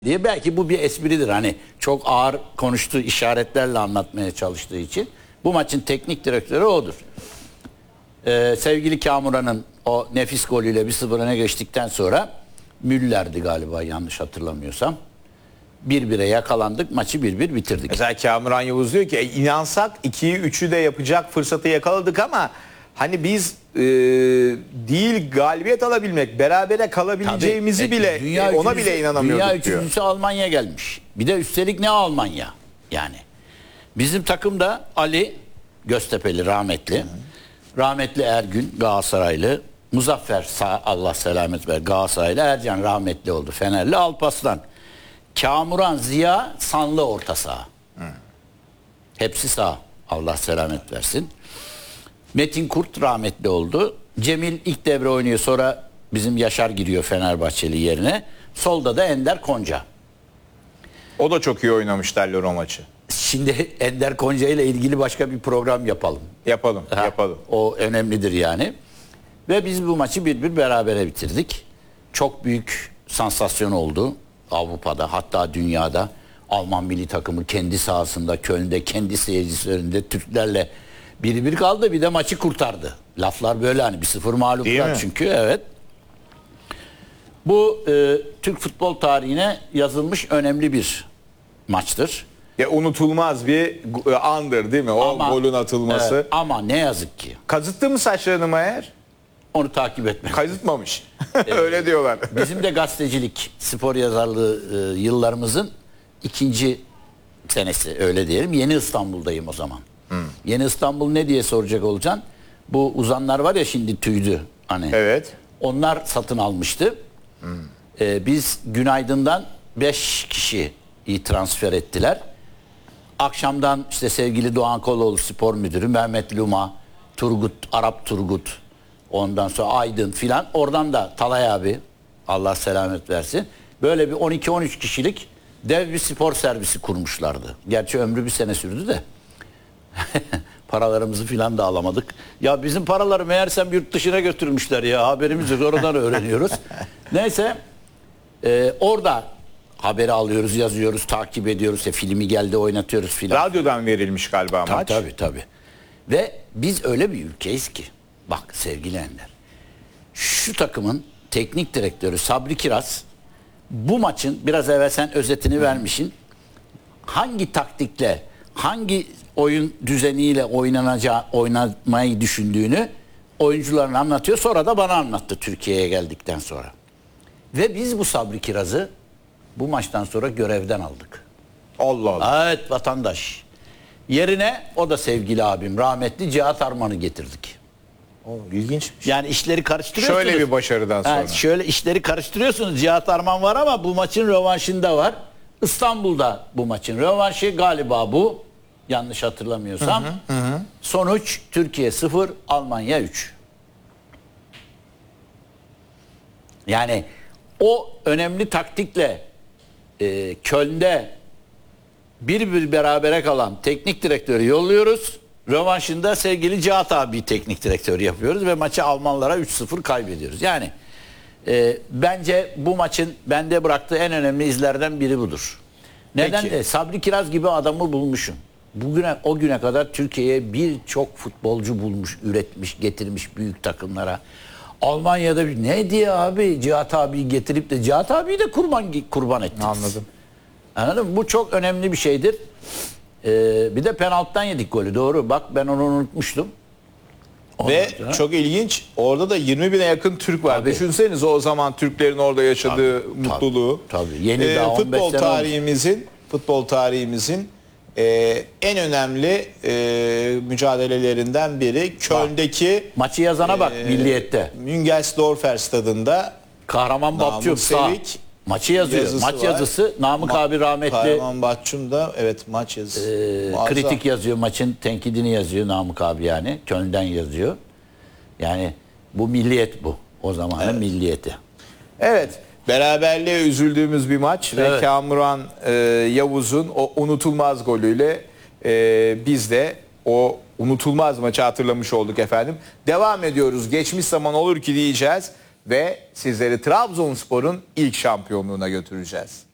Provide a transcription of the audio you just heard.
diye. Belki bu bir espridir. Hani çok ağır konuştuğu işaretlerle anlatmaya çalıştığı için. Bu maçın teknik direktörü odur. Sevgili Kamuran'ın o nefis golüyle 1-0 öne geçtikten sonra Müller'di galiba yanlış hatırlamıyorsam. 1-1'e yakalandık. Maçı 1-1 bitirdik. Mesela Kamuran Yavuz diyor ki inansak 2'yi 3'ü de yapacak fırsatı yakaladık ama hani biz değil galibiyet alabilmek, berabere kalabileceğimizi tabii, bile ona bile inanamıyorduk diyor. diyor. Dünya üçüncüsü Almanya gelmiş. Bir de üstelik ne Almanya yani. Bizim takımda Ali Göztepe'li rahmetli. Rahmetli Ergün Galatasaraylı. Muzaffer Allah selamet ver Galatasaraylı. Ercan rahmetli oldu Fenerli. Alparslan. Kamuran Ziya Sanlı orta saha. Hepsi sağ. Allah selamet versin. Metin Kurt rahmetli oldu. Cemil ilk devre oynuyor. Sonra bizim Yaşar giriyor Fenerbahçeli yerine. Solda da Ender Konca. O da çok iyi oynamış derler o maçı. Şimdi Ender Konca ile ilgili başka bir program yapalım. Yapalım. O önemlidir yani. Ve biz bu maçı 1-1 berabere bitirdik. Çok büyük sansasyon oldu Avrupa'da, hatta dünyada. Alman milli takımı kendi sahasında, Köln'de, kendi seyircisi önünde Türklerle 1-1 kaldı. Bir de maçı kurtardı. Laflar böyle hani 1-0 mağluplar çünkü. Evet. Bu Türk futbol tarihine yazılmış önemli bir maçtır. Ya unutulmaz bir andır değil mi? O golün atılması. Evet, ama ne yazık ki. Kazıttı mı saçlarını Mayer? Onu takip etmek. Kazıtmamış. Öyle diyorlar. Bizim de gazetecilik, spor yazarlığı yıllarımızın 2. senesi öyle diyelim. Yeni İstanbul'dayım o zaman. Yeni İstanbul ne diye soracak olacaksın. Bu uzanlar var ya şimdi tüydü. Hani. Evet. Onlar satın almıştı. Biz Günaydın'dan 5 kişiyi transfer ettiler. Akşamdan işte sevgili Doğan Koloğlu spor müdürü, Mehmet Luma, Turgut, Arap Turgut, ondan sonra Aydın filan. Oradan da Talay abi, Allah selamet versin. Böyle bir 12-13 kişilik dev bir spor servisi kurmuşlardı. Gerçi ömrü bir sene sürdü de. Paralarımızı filan da alamadık. Ya bizim paraları meğersem yurt dışına götürmüşler ya. Haberimiz yok. Oradan öğreniyoruz. Neyse. Orada haberi alıyoruz, yazıyoruz, takip ediyoruz. Filmi geldi oynatıyoruz filan. Radyodan verilmiş galiba maç. Tabii. Ve biz öyle bir ülkeyiz ki. Bak sevgili Ender. Şu takımın teknik direktörü Sabri Kiraz bu maçın biraz evvel sen özetini vermişsin. Hangi taktikle, hangi oyun düzeniyle oynamayı düşündüğünü oyuncularına anlatıyor. Sonra da bana anlattı Türkiye'ye geldikten sonra. Ve biz bu Sabri Kiraz'ı bu maçtan sonra görevden aldık. Allah Allah. Evet vatandaş. Yerine o da sevgili abim rahmetli Cihat Arman'ı getirdik. İlginçmiş. Yani işleri karıştırıyorsunuz. Şöyle bir başarıdan sonra. Şöyle işleri karıştırıyorsunuz. Cihat Arman var ama bu maçın rövanşında var. İstanbul'da bu maçın rövanşı galiba bu. Yanlış hatırlamıyorsam. Sonuç Türkiye 0, Almanya 3. Yani o önemli taktikle Köln'de 1-1 berabere kalan teknik direktörü yolluyoruz. Rövanşında sevgili Cihat abi teknik direktörü yapıyoruz ve maçı Almanlara 3-0 kaybediyoruz. Yani bence bu maçın bende bıraktığı en önemli izlerden biri budur. Neden? Sabri Kiraz gibi adamı bulmuşum. O güne kadar Türkiye'ye birçok futbolcu bulmuş, üretmiş, getirmiş büyük takımlara. Almanya'da ne diye abi Cihat abiyi getirip de Cihat abiyi de kurban ettiniz. Anladım. Anladın mı? Bu çok önemli bir şeydir. Bir de penaltıdan yedik golü, doğru. Bak ben onu unutmuştum. Ve çok ilginç, orada da 20.000'e yakın Türk var. Tabii. Düşünsenize o zaman Türklerin orada yaşadığı mutluluğu. Tabii. Yeni daha 15 futbol tarihimizin en önemli mücadelelerinden biri Köln'deki maçı yazana bak Milliyet'te. Müngersdorfer stadında Kahraman Batçum maçı yazıyor. Maç yazısı Namık abi rahmetli. Kahraman Batçum da evet maç yazısı. Kritik yazıyor, maçın tenkidini yazıyor Namık abi yani. Köln'den yazıyor. Yani bu Milliyet bu. O zamanın Milliyeti. Evet. Beraberliğe üzüldüğümüz bir maç ve Kamuran Yavuz'un o unutulmaz golüyle biz de o unutulmaz maçı hatırlamış olduk efendim. Devam ediyoruz. Geçmiş zaman olur ki diyeceğiz ve sizleri Trabzonspor'un ilk şampiyonluğuna götüreceğiz.